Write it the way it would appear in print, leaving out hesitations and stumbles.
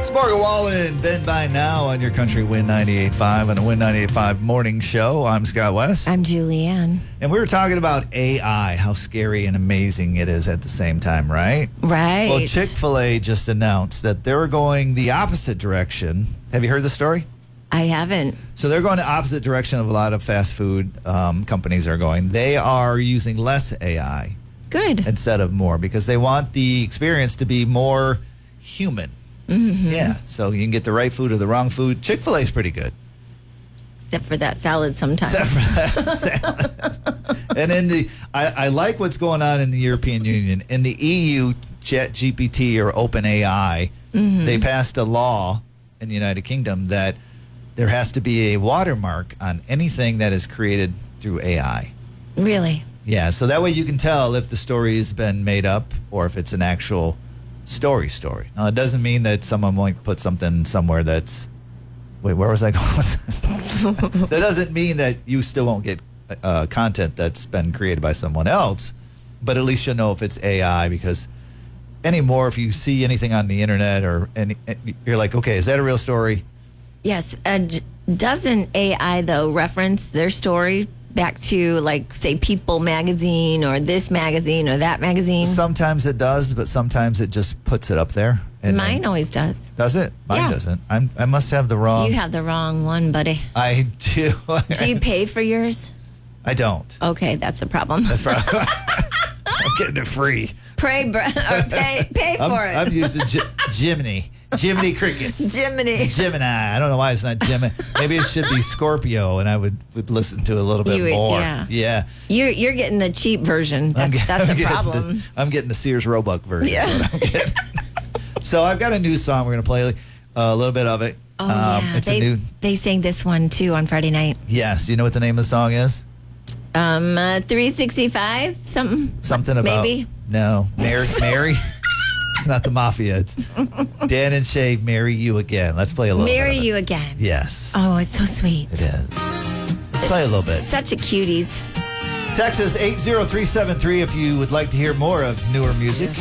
Morgan Wallen, Ben by Now on your country Win 98.5 and a Win 98.5 morning show. I'm Scott West. I'm Julianne. And we were talking about AI, how scary and amazing it is at the same time, right? Right. Well, Chick-fil-A just announced that they're going the opposite direction. Have you heard the story? I haven't. So they're going the opposite direction of a lot of fast food companies are going. They are using less AI Good. instead of more because they want the experience to be more human. Mm-hmm. Yeah, so you can get the right food or the wrong food. Chick-fil-A is pretty good. Except for that salad sometimes. Except for that salad. And in I like what's going on in the European Union. In the EU, ChatGPT or OpenAI, they passed a law in the United Kingdom that there has to be a watermark on anything that is created through AI. Really? Yeah, so that way you can tell if the story has been made up or if it's an actual story. Now, it doesn't mean that someone might put something somewhere that's... Wait, where was I going with this? That doesn't mean that you still won't get content that's been created by someone else, but at least you'll know if it's AI because anymore, if you see anything on the internet you're like, okay, is that a real story? Yes. Doesn't AI, though, reference their story back to, like, say, People magazine or this magazine or that magazine? Sometimes it does, but sometimes it just puts it up there. Mine always does. Does it? Mine Yeah. doesn't. I must have the wrong... You have the wrong one, buddy. I do. Do you pay for yours? I don't. Okay, that's a problem. That's probably... I'm getting it free. Pay for it. I'm using Jiminy Crickets. Jiminy. Gemini. I don't know why it's not Gemini. Maybe it should be Scorpio, and I would listen to it a little bit more. Yeah. You're getting the cheap version. That's a problem. I'm getting the Sears Roebuck version. Yeah. That's what I'm getting. So I've got a new song. We're going to play a little bit of it. Oh, yeah. It's they sang this one, too, on Friday night. Yes. Do you know what the name of the song is? 365, something about maybe. No, Mary. It's not the Mafia. It's Dan and Shay. Marry You Again. Let's play a little. Marry bit of it. You Again. Yes. Oh, it's so sweet. It is. Let's play a little bit. Such a cuties. Text us 80373 if you would like to hear more of newer music.